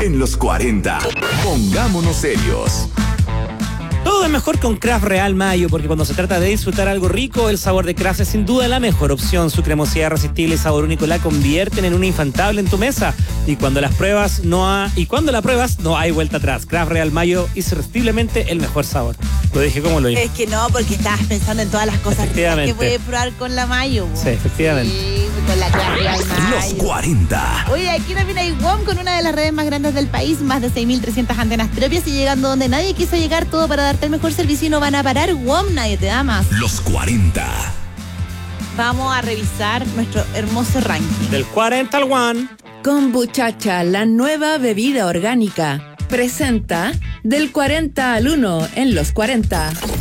En los 40, pongámonos serios. Todo es mejor con Kraft Real Mayo, porque cuando se trata de disfrutar algo rico, el sabor de Kraft es sin duda la mejor opción. Su cremosidad irresistible y sabor único la convierten en un infaltable en tu mesa. Y cuando la pruebas, no hay vuelta atrás. Kraft Real Mayo es irresistiblemente el mejor sabor. Lo dije como lo dije. Es que no, porque estabas pensando en todas las cosas ricas que puedes probar con la mayo. Sí, efectivamente. Sí, con la Kraft Real Mayo. Los 40. Oye, aquí también hay WOM con una de las redes más grandes del país, más de 6.300 antenas propias y llegando donde nadie quiso llegar, todo para darte el mejor servicio y no van a parar. WOM, nadie te da más. Los 40. Vamos a revisar nuestro hermoso ranking. Del 40 al 1. Kombuchacha, la nueva bebida orgánica, presenta Del 40 al 1 en los 40.